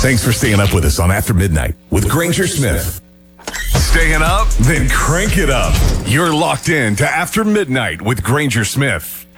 Thanks for staying up with us on After Midnight with Granger Smith. Staying up? Then crank it up. You're locked in to After Midnight with Granger Smith.